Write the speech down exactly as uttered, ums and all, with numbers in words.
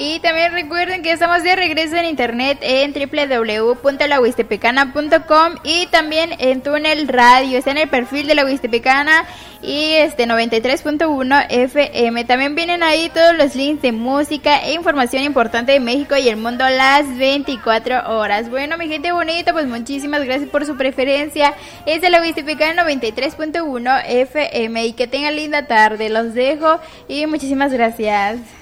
Y también recuerden que estamos de regreso en internet en doble u doble u doble u punto la huistepecana punto com y también en Túnel Radio. Está en el perfil de La Huistepecana y este noventa y tres punto uno F M. También vienen ahí todos los links de música e información importante de México y el mundo las veinticuatro horas. Bueno, mi gente bonita, pues muchísimas gracias por su preferencia. Es de La Huistepecana noventa y tres punto uno F M y que tengan linda tarde. Los dejo y muchísimas gracias.